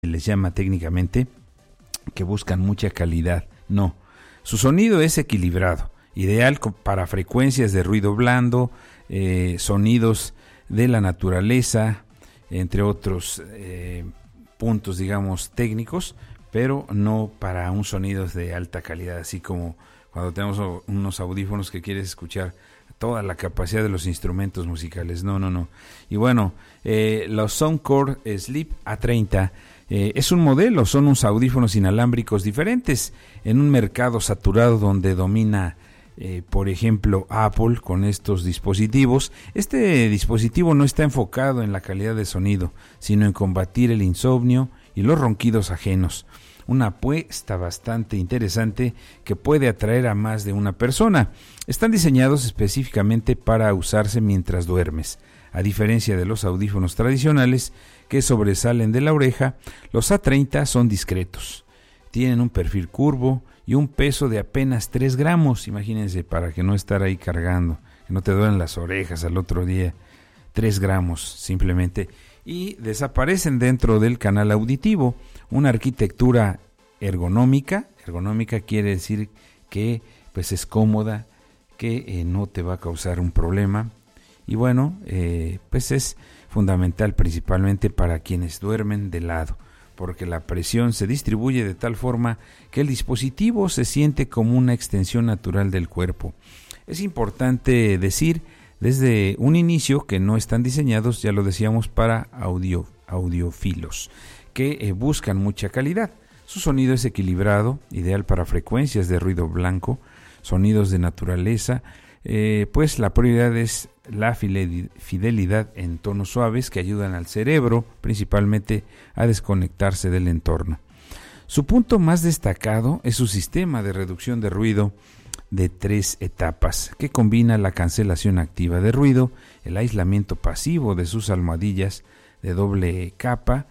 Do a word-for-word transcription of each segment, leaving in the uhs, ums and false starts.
les llama técnicamente, que buscan mucha calidad. No, su sonido es equilibrado, ideal para frecuencias de ruido blando, eh, sonidos de la naturaleza, entre otros eh, puntos, digamos, técnicos, pero no para un sonido de alta calidad, así como cuando tenemos unos audífonos que quieres escuchar toda la capacidad de los instrumentos musicales. No, no, no. Y bueno, eh, los Soundcore Sleep A treinta eh, es un modelo, son unos audífonos inalámbricos diferentes en un mercado saturado donde domina, eh, por ejemplo, Apple con estos dispositivos. Este dispositivo no está enfocado en la calidad de sonido, sino en combatir el insomnio y los ronquidos ajenos. Una apuesta bastante interesante que puede atraer a más de una persona. Están diseñados específicamente para usarse mientras duermes. A diferencia de los audífonos tradicionales que sobresalen de la oreja, los A treinta son discretos. Tienen un perfil curvo y un peso de apenas tres gramos. Imagínense, para que no estar ahí cargando, que no te duelen las orejas al otro día. tres gramos simplemente. Y desaparecen dentro del canal auditivo. Una arquitectura ergonómica. Ergonómica quiere decir que pues es cómoda, que eh, no te va a causar un problema. Y bueno, eh, pues es fundamental principalmente para quienes duermen de lado, porque la presión se distribuye de tal forma que el dispositivo se siente como una extensión natural del cuerpo. Es importante decir desde un inicio que no están diseñados, ya lo decíamos, para audio, audiofilos, que eh, buscan mucha calidad. Su sonido es equilibrado, ideal para frecuencias de ruido blanco, sonidos de naturaleza, eh, pues la prioridad es la fidelidad en tonos suaves que ayudan al cerebro principalmente a desconectarse del entorno. Su punto más destacado es su sistema de reducción de ruido de tres etapas, que combina la cancelación activa de ruido, el aislamiento pasivo de sus almohadillas de doble capa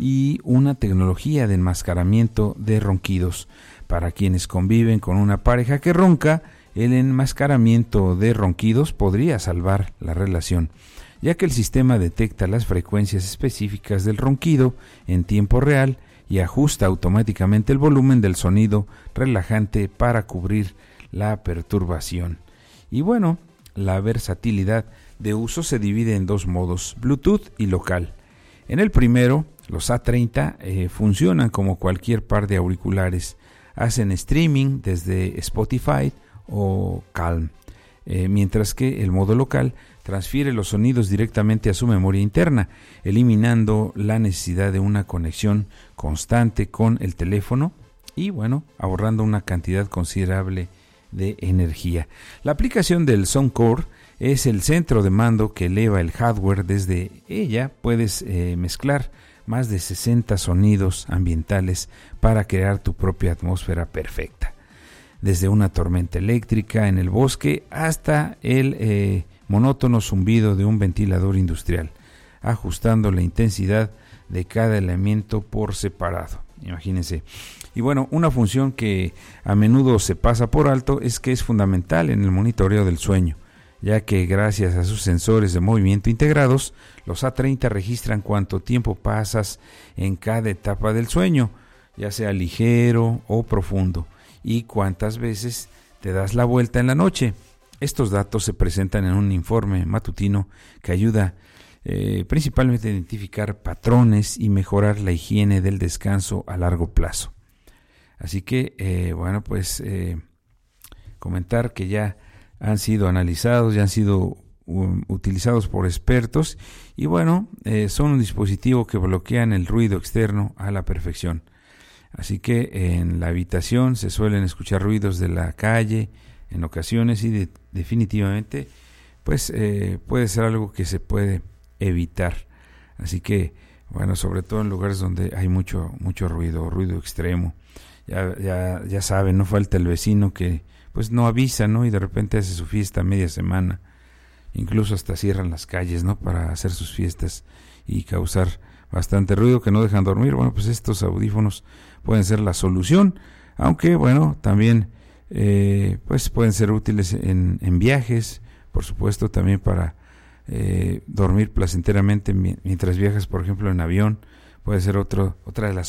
y una tecnología de enmascaramiento de ronquidos. Para quienes conviven con una pareja que ronca, el enmascaramiento de ronquidos podría salvar la relación, ya que el sistema detecta las frecuencias específicas del ronquido en tiempo real y ajusta automáticamente el volumen del sonido relajante para cubrir la perturbación. Y bueno, la versatilidad de uso se divide en dos modos, Bluetooth y local. En el primero, los A treinta eh, funcionan como cualquier par de auriculares, hacen streaming desde Spotify o Calm, eh, mientras que el modo local transfiere los sonidos directamente a su memoria interna, eliminando la necesidad de una conexión constante con el teléfono y bueno, ahorrando una cantidad considerable de energía. La aplicación del Soundcore es el centro de mando que eleva el hardware. Desde ella puedes eh, mezclar más de sesenta sonidos ambientales para crear tu propia atmósfera perfecta. Desde una tormenta eléctrica en el bosque hasta el eh, monótono zumbido de un ventilador industrial, ajustando la intensidad de cada elemento por separado. Imagínense. Y bueno, una función que a menudo se pasa por alto es que es fundamental en el monitoreo del sueño, ya que gracias a sus sensores de movimiento integrados, los A treinta registran cuánto tiempo pasas en cada etapa del sueño, ya sea ligero o profundo, y cuántas veces te das la vuelta en la noche. Estos datos se presentan en un informe matutino que ayuda eh, principalmente a identificar patrones y mejorar la higiene del descanso a largo plazo. Así que, eh, bueno, pues eh, comentar que ya han sido analizados, ya han sido um, utilizados por expertos y bueno, eh, son un dispositivo que bloquean el ruido externo a la perfección. Así que en la habitación se suelen escuchar ruidos de la calle en ocasiones y de, definitivamente pues eh, puede ser algo que se puede evitar. Así que bueno, sobre todo en lugares donde hay mucho mucho ruido, ruido extremo. Ya, ya, ya saben, no falta el vecino que pues no avisa, ¿no? Y de repente hace su fiesta media semana. Incluso hasta cierran las calles, ¿no? Para hacer sus fiestas y causar bastante ruido que no dejan dormir. Bueno, pues estos audífonos pueden ser la solución, aunque bueno, también eh, pues pueden ser útiles en, en viajes, por supuesto, también para eh, dormir placenteramente mientras viajas, por ejemplo, en avión. puede ser otro, otra de las